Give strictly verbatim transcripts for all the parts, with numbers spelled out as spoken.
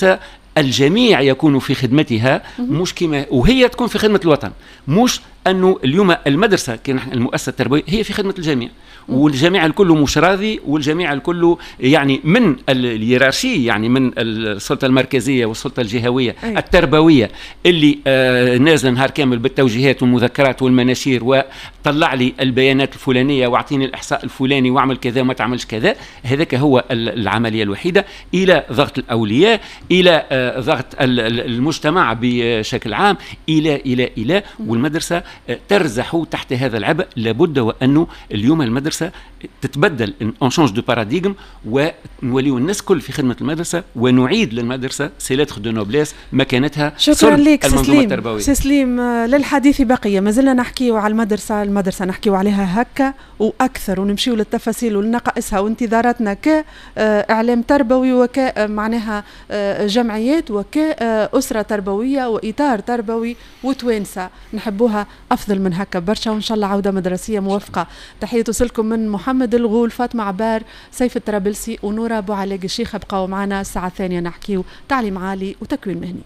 المدرسة الجميع يكون في خدمتها، مش كما وهي تكون في خدمة الوطن، مش أنه اليوم المدرسة المؤسسة التربوية هي في خدمة الجميع، والجميع الكل مش راضي، والجميع الكل يعني من الهيرارشي، يعني من السلطة المركزية والسلطة الجهوية أي. التربوية اللي آه نازل نهار كامل بالتوجيهات والمذكرات والمناشير وطلع لي البيانات الفلانية واعطيني الإحصاء الفلاني واعمل كذا وما تعملش كذا، هذاك هو العملية الوحيدة، إلى ضغط الأولياء، إلى آه ضغط المجتمع بشكل عام، إلى إلى إلى والمدرسة ترزح تحت هذا العبء. لابد وأنه اليوم المدرسة تتبدل، ان شونج دو باراديغم، ونوليو الناس كل في خدمة المدرسة، ونعيد للمدرسة سيلاتر دو نوبليس مكانتها. شكرا لك سليم. سليم للحديث بقية، ما زلنا نحكيو على المدرسة المدرسة نحكيو عليها هكا وأكثر، ونمشيو للتفاصيل ولنقائصها وانتظاراتنا كإعلام تربوي وكمعناها جمعيات وكأسرة تربوية وإطار تربوي وتوانسة نحبوها أفضل من هكا برشا، وإن شاء الله عودة مدرسية موفقة. تحية توصلكم من محمد الغول، فاطمة عبار، سيف الطرابلسي ونورة أبو علاء الشيخ. ابقوا معنا الساعة الثانية نحكيو تعليم عالي وتكوين مهني.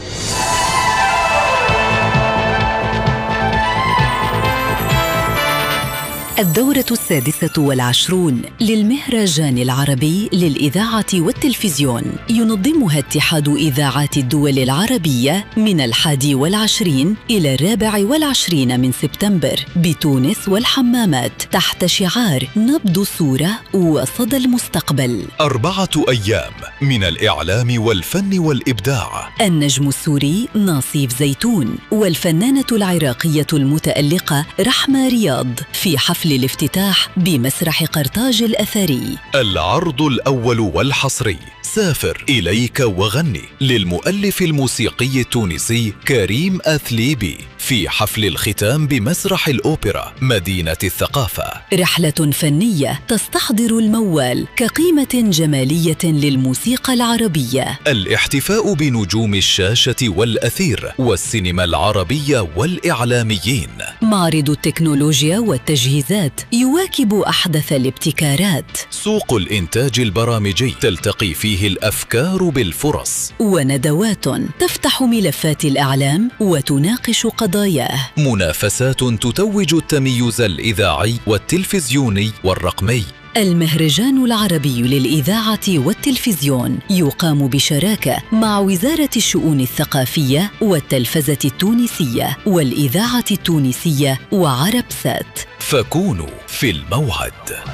الدورة السادسة والعشرون للمهرجان العربي للإذاعة والتلفزيون ينظمها اتحاد إذاعات الدول العربية من الحادي والعشرين إلى الرابع والعشرين من سبتمبر بتونس والحمامات، تحت شعار نبض الصورة وصدى المستقبل. أربعة أيام من الإعلام والفن والإبداع. النجم السوري ناصيف زيتون والفنانة العراقية المتألقة رحمة رياض في حفل الافتتاح بمسرح قرطاج الأثري. العرض الأول والحصري سافر إليك وغني للمؤلف الموسيقي التونسي كريم أثليبي في حفل الختام بمسرح الأوبرا مدينة الثقافة. رحلة فنية تستحضر الموال كقيمة جمالية للموسيقى العربية. الاحتفاء بنجوم الشاشة والأثير والسينما العربية والإعلاميين. معرض التكنولوجيا والتجهيزات يواكب أحدث الابتكارات. سوق الإنتاج البرامجي تلتقي فيه الأفكار بالفرص. وندوات تفتح ملفات الإعلام وتناقش قضاياه. منافسات تتوج التميز الإذاعي والتلفزيوني والرقمي. المهرجان العربي للإذاعة والتلفزيون يقام بشراكة مع وزارة الشؤون الثقافية والتلفزة التونسية والإذاعة التونسية وعرب سات. فكونوا في الموعد.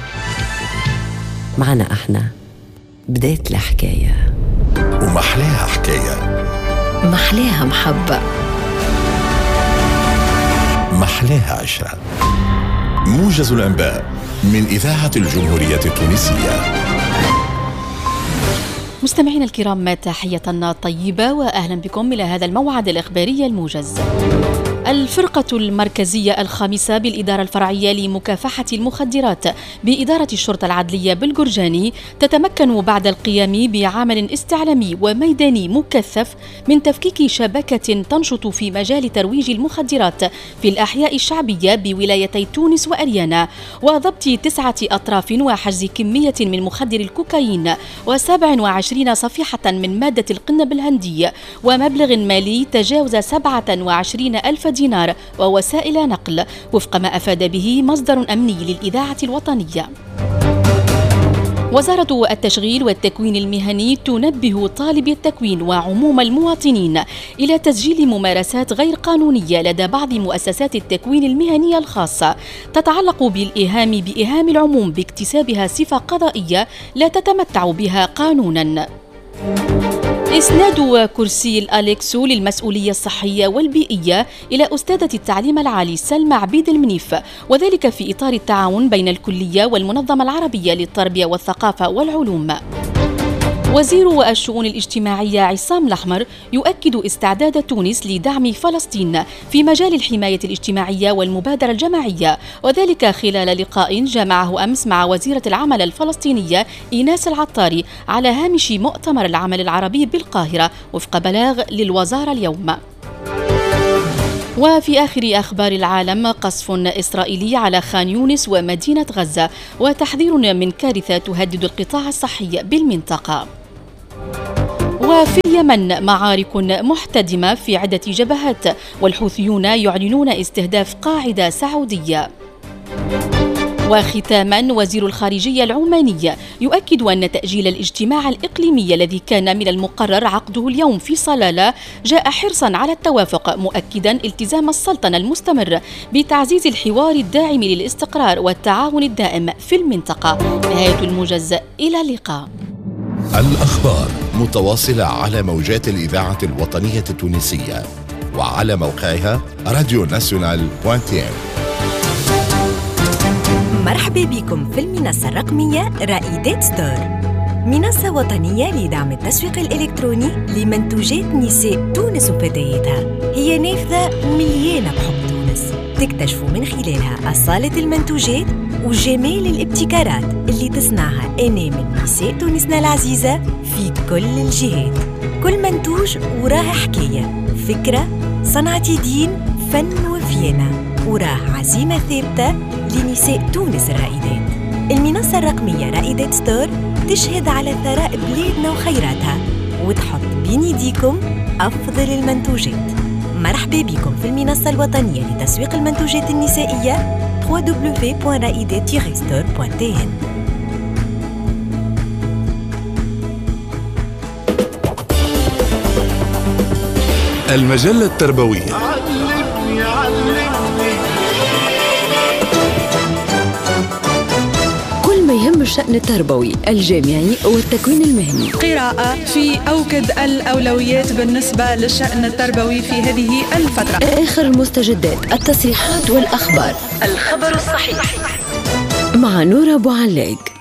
معنا احنا بداية الحكاية، ومحلاها حكاية، محلاها محبة، محلاها عشرة. موجز الأنباء من إذاعة الجمهورية التونسية. مستمعينا الكرام، تحية طيبة وأهلا بكم إلى هذا الموعد الإخباري الموجز. الفرقة المركزية الخامسة بالإدارة الفرعية لمكافحة المخدرات بإدارة الشرطة العدلية بالجرجاني تتمكن بعد القيام بعمل استعلامي وميداني مكثف من تفكيك شبكة تنشط في مجال ترويج المخدرات في الأحياء الشعبية بولايتي تونس وأريانا، وضبط تسعة أطراف وحجز كمية من مخدر الكوكايين وسبع وعشرين صفيحة من مادة القنب الهندي ومبلغ مالي تجاوز سبعة وعشرين ألف دينار ووسائل نقل، وفق ما أفاد به مصدر أمني للإذاعة الوطنية. وزارة التشغيل والتكوين المهني تنبه طالبي التكوين وعموم المواطنين إلى تسجيل ممارسات غير قانونية لدى بعض مؤسسات التكوين المهنية الخاصة تتعلق بالإيهام بإيهام العموم باكتسابها صفة قضائية لا تتمتع بها قانونا. إسناد كرسي الأليكسو للمسؤولية الصحية والبيئية إلى أستاذة التعليم العالي سلمى عبيد المنيف، وذلك في إطار التعاون بين الكلية والمنظمة العربية للتربية والثقافة والعلوم. وزير الشؤون الاجتماعية عصام الأحمر يؤكد استعداد تونس لدعم فلسطين في مجال الحماية الاجتماعية والمبادرة الجماعية، وذلك خلال لقاء جمعه أمس مع وزيرة العمل الفلسطينية إيناس العطاري على هامش مؤتمر العمل العربي بالقاهرة وفق بلاغ للوزارة اليوم. وفي آخر أخبار العالم، قصف إسرائيلي على خان يونس ومدينة غزة وتحذير من كارثة تهدد القطاع الصحي بالمنطقة. وفي اليمن معارك محتدمة في عدة جبهات، والحوثيون يعلنون استهداف قاعدة سعودية. وختاما، وزير الخارجية العماني يؤكد أن تأجيل الاجتماع الإقليمي الذي كان من المقرر عقده اليوم في صلالة جاء حرصا على التوافق، مؤكدا التزام السلطنة المستمر بتعزيز الحوار الداعم للاستقرار والتعاون الدائم في المنطقة. نهاية الموجز، إلى اللقاء. الأخبار متواصلة على موجات الإذاعة الوطنية التونسية وعلى موقعها راديو ناسيونال دوت تي. مرحبا بكم في المنصة الرقمية رائدات ستور، منصة وطنية لدعم التسويق الإلكتروني لمنتوجات نساء تونس وفتياتها. هي نافذة مليانة بحب تونس، تكتشفوا من خلالها أصالة المنتوجات وجمال الابتكارات اللي تصنعها أنامل نساء تونسنا العزيزة في كل الجهات. كل منتوج وراه حكاية، فكرة، صنعة يدين، فن وفينة، وراه عزيمة ثابتة لنساء تونس الرائدات. المنصة الرقمية رائدات ستور تشهد على ثراء بلادنا وخيراتها، وتحط بين يديكم أفضل المنتوجات. مرحبا بكم في المنصة الوطنية لتسويق المنتوجات النسائية دبليو دبليو دبليو دوت رائدات ستور دوت تي إن. المجلة التربوية. كل ما يهم الشأن التربوي الجامعي والتكوين المهني. قراءة في أوكد الأولويات بالنسبة للشأن التربوي في هذه الفترة. آخر المستجدات، التصريحات والأخبار. الخبر الصحيح مع نورة أبو علاق.